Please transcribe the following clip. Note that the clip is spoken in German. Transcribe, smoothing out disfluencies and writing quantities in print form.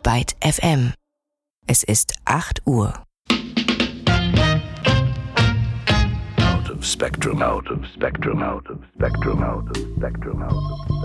Byte FM. Es ist 8 Uhr. Out of spectrum, out of spectrum, out of spectrum, out of spectrum, out of spectrum.